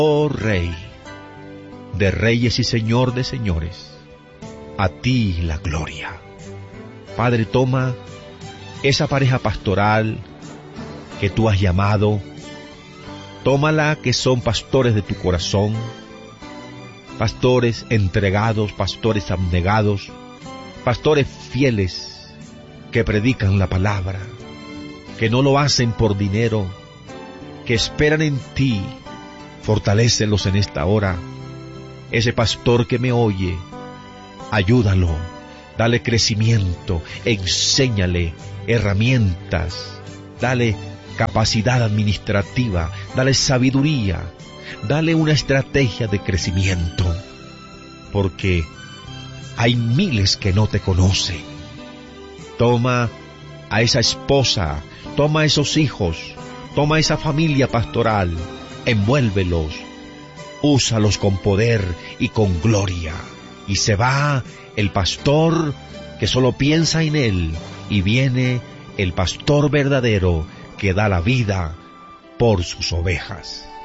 Oh Rey, de reyes y Señor de señores, a ti la gloria. Padre, toma esa pareja pastoral que tú has llamado, tómala, que son pastores de tu corazón, pastores entregados, pastores abnegados, pastores fieles que predican la palabra, que no lo hacen por dinero, que esperan en ti. Fortalécelos en esta hora. Ese pastor que me oye, ayúdalo, dale crecimiento, enséñale herramientas, dale capacidad administrativa, dale sabiduría, dale una estrategia de crecimiento, porque hay miles que no te conocen. Toma a esa esposa, toma a esos hijos, toma a esa familia pastoral, envuélvelos, úsalos con poder y con gloria. Y se va el pastor que solo piensa en él, y viene el pastor verdadero que da la vida por sus ovejas.